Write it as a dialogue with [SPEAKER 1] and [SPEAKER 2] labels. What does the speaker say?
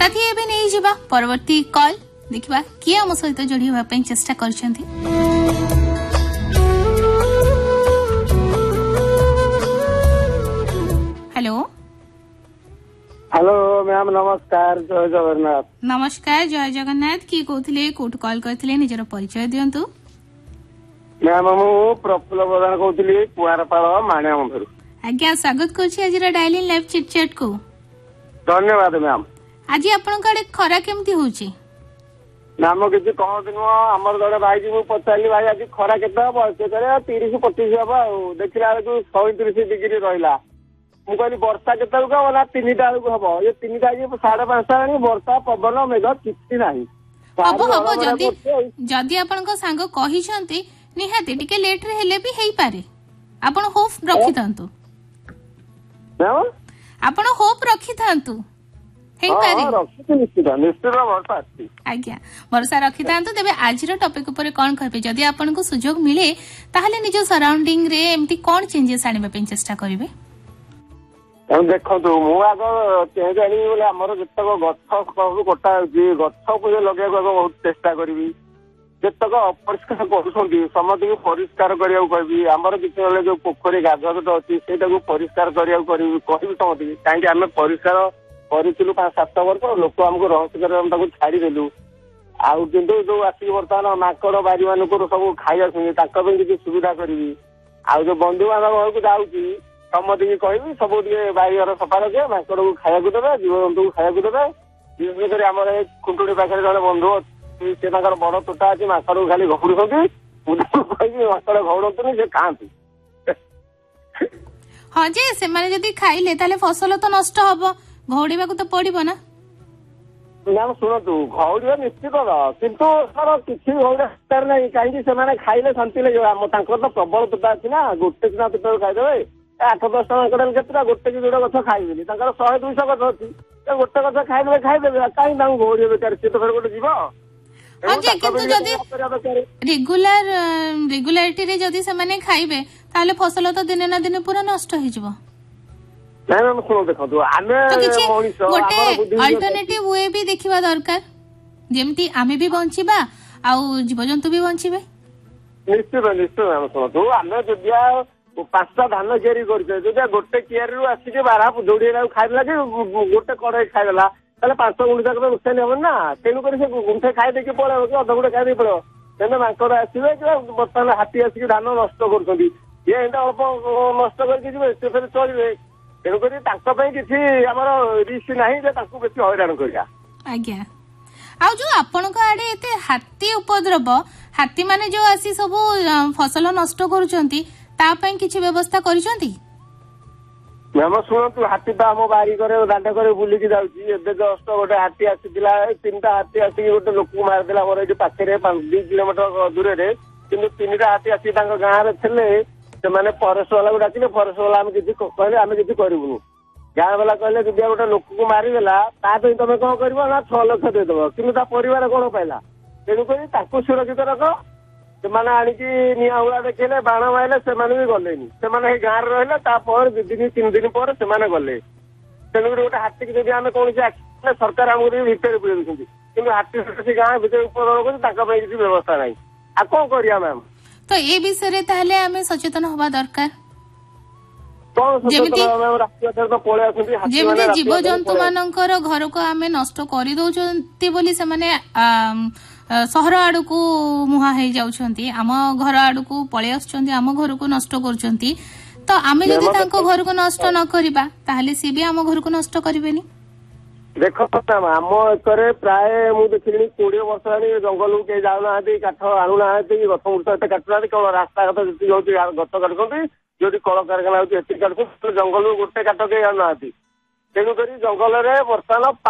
[SPEAKER 1] निहाती एबे नहीं जिबा परवर्ती कॉल देखिबा किए हम सहित जोड़ी होबा पई चेष्टा करछंती। हेलो
[SPEAKER 2] हेलो मैम नमस्कार जय जगन्नाथ।
[SPEAKER 1] नमस्कार जय जगन्नाथ की कहथिले कोट कॉल करथिले निजर परिचय दियंतु।
[SPEAKER 2] मैम मु प्रफुल्ल प्रधान कहथिली कुआरपाड़ माणिया मंदिर।
[SPEAKER 1] आज्ञा स्वागत करछि आज डायलिंग लाइव चिट चैट को।
[SPEAKER 2] धन्यवाद मैम।
[SPEAKER 1] आज आपन काडे खरा केमती होची
[SPEAKER 2] नाम किसी कहत नुह आमर जड़े भाई जी पचारि भाई आज खरा केते हम से करे 30-25 हम देखला बेलू 37 डिग्री रहिला मु कहली वर्षा केते बेलू हम ना 3टा बेलू हम ये 3टा 5:30 वर्षा पवन मेघ किछि नाही
[SPEAKER 1] हबो हबो जदी आपन सांग कहिसंती निहाती टिके लेट रे हेले भी हेई पारे आपन होप रखि थांतु आपन होप रखि थांतु हेई पारे
[SPEAKER 2] निश्चित वर्षा अछि
[SPEAKER 1] आज्ञा वर्षा रखि थांतु। तेबे आजिर टॉपिक ऊपर कोन कहबे जदी आपन को सुजोग मिले ताहले निजो सराउंडिंग रे एम्ति कोन चेंजेस आनिबे पे चेष्टा करिवे।
[SPEAKER 2] देखो मु आग चेंज आनी बोले आमर जतक गछ सब कटा होची गछ को लगे बहुत चेष्टा करी जतक अपरिष्कार करुँच समस्त परिष्कार करिया कहबी आमर किसी जो पोखरी गाधुआट अच्छी से परिष्कार करिया कहबी समझ कहीं आम परिष्कार करूँ 5-7 वर्ष लोक आमको रहस्य छाड़देलु आउ किंतु जो आसिक बर्तमान माकड़ बारी मानक सब खाई किसी सुविधा करी आउ जो बंधु बांधव घर को जाऊँगी समझ कहबी सब बाहर सफा रखे माकड़ को खाया देवे जीव जंतु को खाया देवे विशेष कर आम खुंटुड़ी पाखे जड़े बंधु से बड़ तोटा अच्छी माकड़ को खाली घौड़ुंट माकड़ घौड़तुनि से खाती
[SPEAKER 1] हाँ जे से जदि खाइले ताले फसल तो नष्ट हम घौड़ा तो पड़ो ना
[SPEAKER 2] मैम शुणु घौड़ा निश्चित किंतु किसी घौड़ा ना कहीं खाइले शांति लगे तो प्रबल तोटा अच्छी ना गोटे सिना तोटा खाईदे 8-10 टका केतटा गोटे कि जोड़ा गछ खाइबेनि 100-200 गछ अच्छी गोटे गछ खाइदे कहीं घौड़े बेकार सी तो फिर गोटे जीव
[SPEAKER 1] रेगुलारिटी रे जदि से खाइबे ताले फसल तो दिने ना दिने पूरा नष्ट हो जिवो। गोटे अल्टरनेटिव वे भी देखिबा दरकार जेमती आमे भी बंचिबा आउ जीवजंतु भी बंचिबे।
[SPEAKER 2] निश्चित निश्चित मैम शुणु आम जदि 5टा धान तैयारी कर गोटे कियारी आसिक 12 जोड़ी खाइला कि गोटे कड़े खाइदेला 5 गुंठा नुकसान हम ना तेणुक गुंठे खाईदे पड़े कि अध गुंठे खाई पड़ो तेना माकड़ आसवे बर्तमान हाथी आसिक धान नष्ट कर अल्प नष्ट करके फिर चलिए तेणुक किसी आमर रिस्क नहीं बेसी हैरान करा।
[SPEAKER 1] आज्ञा आ जो आपण आड़े एते हाथी उपद्रव हाथी माने जो आसी सब फसल नष्ट करूछंती ता पई किछि व्यवस्था करिसंती
[SPEAKER 2] मैम शुणु हाथी तो आम बारी दांड करे बुलिकी जाऊँगी एवं जस्ट गोटे हाथी आसीला 3टा हाथी आसिक गोटे लोक मारिदेला मोर ये पाखे 2 किलोमीटर दूर से किन्तु 3टा हाथी आसिक गाँव में से फरेस्ट वाला को डाकिले फरेस्ट वाला आम किसी कहले आम किसी करूँ गाँव वाला कहले जब गोटे लोक को मारिदेला तुम कौन कर 6 लाख देदेव कि परिवार कौन पाइला तेणुक सुरक्षित रख से आणिकी निआ हुआ देखले बाण मारे से भी गलेनी से गाँव रहा 2-3 दिन पर से गले तेणुक गोटे हाथी की जब आम कौन सरकार आमको भितर पुरे दूसरी कि हाथी गाँव भर उपद्रव किसी व्यवस्था ना आ कौन करिया मैम
[SPEAKER 1] तो ये विषय ताहले आमे सचेतन हवा दरकार जेमती जीव जंतु मानकर घर को आमे नष्ट कर दौरान बोली से सहर आड़ को मुहा हो जाउछंती आम घर आड़ को पळे आछंती आम घर को नष्ट करछंती तो आमे जदि तांको घर को नष्ट न करिबा ताहले से भी आम घर को नष्ट करिवेनी।
[SPEAKER 2] देख आम एकर प्राय मुझे देखिली 20 वर्ष आनी जंगल को कहीं जाऊना काठ आणुना गछ मूर्त एत काटुना केवल रास्ता घाट जी गछ काटुंट जो कल कारखाना होती काटुंट जंगल गोटे काठ कहीं आणुना तेणुक जंगल में बर्तमान